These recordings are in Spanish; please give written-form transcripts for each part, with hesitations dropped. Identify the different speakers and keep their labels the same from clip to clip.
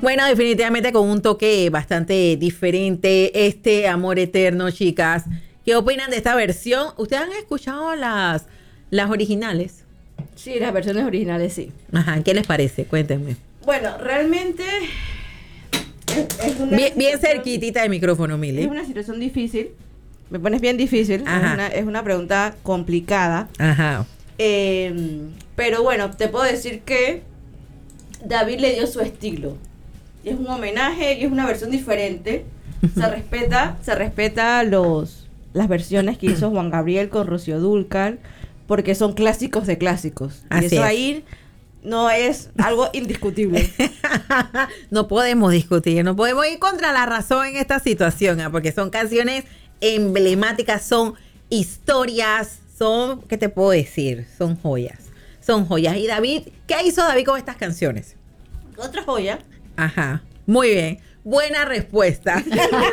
Speaker 1: Bueno, definitivamente con un toque bastante diferente, este Amor Eterno, chicas. ¿Qué opinan de esta versión? ¿Ustedes han escuchado las originales?
Speaker 2: Sí, las versiones originales sí.
Speaker 1: Ajá, ¿qué les parece? Cuéntenme.
Speaker 2: Bueno, realmente es una
Speaker 1: Bien
Speaker 2: situación-
Speaker 1: cerquitita del micrófono,
Speaker 2: Es
Speaker 1: Mili.
Speaker 2: una situación difícil. Me pones bien difícil.
Speaker 1: Ajá.
Speaker 2: Es una pregunta complicada.
Speaker 1: Ajá.
Speaker 2: Pero bueno, te puedo decir que David le dio su estilo. Y es un homenaje y es una versión diferente. Se respeta las versiones que hizo Juan Gabriel con Rocío Dúrcal, porque son clásicos de clásicos.
Speaker 1: Así
Speaker 2: y eso
Speaker 1: es.
Speaker 2: ahí no es algo indiscutible.
Speaker 1: No podemos discutir, no podemos ir contra la razón en esta situación, porque son canciones emblemáticas, son historias, son, ¿qué te puedo decir? Son joyas. Son joyas. ¿Y David? ¿Qué hizo David con estas canciones?
Speaker 2: Otra joya.
Speaker 1: Ajá, muy bien. Buena respuesta.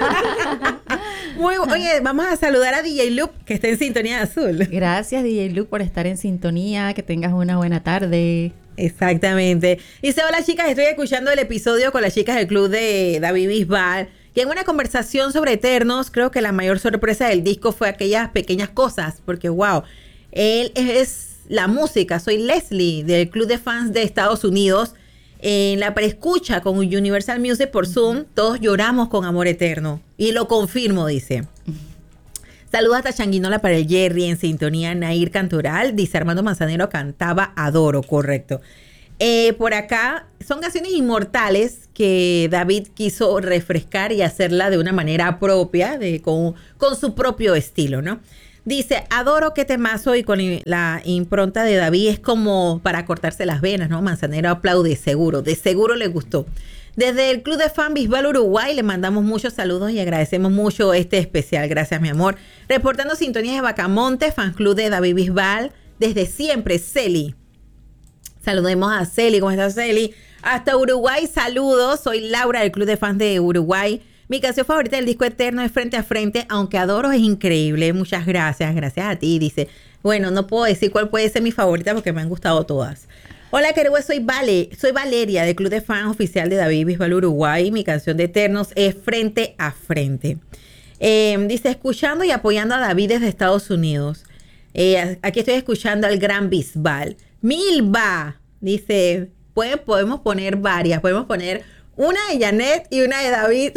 Speaker 1: Oye, vamos a saludar a DJ Loop, que está en sintonía de azul.
Speaker 3: Gracias, DJ Luke, por estar en sintonía. Que tengas una buena tarde.
Speaker 1: Exactamente. Dice, hola chicas, estoy escuchando el episodio con las chicas del club de David Bisbal. Y en una conversación sobre Eternos, creo que la mayor sorpresa del disco fue aquellas pequeñas cosas. Porque, wow, él es la música. Soy Leslie, del club de fans de Estados Unidos. En la preescucha con Universal Music por Zoom, todos lloramos con Amor Eterno. Y lo confirmo, dice. Saludos hasta Changuinola para el Jerry, en sintonía Nair Cantoral. Dice Armando Manzanero, cantaba Adoro, correcto. Por acá, son canciones inmortales que David quiso refrescar y hacerla de una manera propia, con su propio estilo, ¿no? Dice, adoro qué temazo, y con la impronta de David es como para cortarse las venas, ¿no? Manzanero aplaude, de seguro le gustó. Desde el Club de Fan Bisbal Uruguay le mandamos muchos saludos y agradecemos mucho este especial. Gracias, mi amor. Reportando sintonías de Bacamonte, fan club de David Bisbal, desde siempre, Celi. Saludemos a Celi, ¿cómo estás, Celi? Hasta Uruguay, saludos. Soy Laura del Club de Fans de Uruguay. Mi canción favorita del disco Eterno es Frente a Frente, aunque Adoro es increíble. Muchas gracias, gracias a ti. Dice, bueno, no puedo decir cuál puede ser mi favorita porque me han gustado todas. Hola, querido, soy Valeria del Club de Fans Oficial de David Bisbal Uruguay. Mi canción de Eternos es Frente a Frente. Dice, escuchando y apoyando a David desde Estados Unidos. Aquí estoy escuchando al gran Bisbal. Milva, dice, podemos poner varias, podemos poner una de Janet y una de David.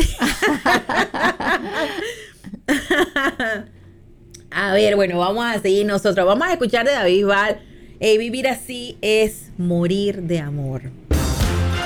Speaker 1: A ver, bueno, vamos a seguir nosotros. Vamos a escuchar de David Bisbal. Vivir así es morir de amor.